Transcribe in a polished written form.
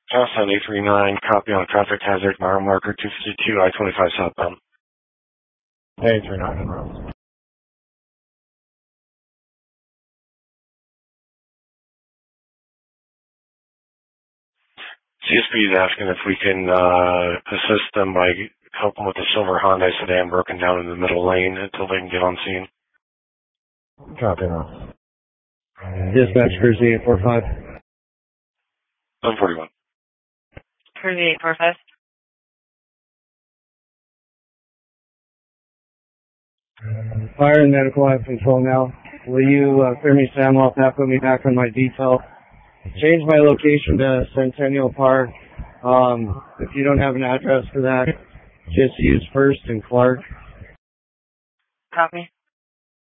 Johnson 839, copy on traffic hazard, mile marker 252, I-25 southbound. 839. CSP is asking if we can assist them by helping with the silver Hyundai sedan broken down in the middle lane until they can get on scene. Copy now. Dispatch Cruise 845. 141. Cruise 845. Fire and medical have control now. Will you clear me Sam off that, put me back on my detail? Change my location to Centennial Park. If you don't have an address for that, just use First and Clark. Copy.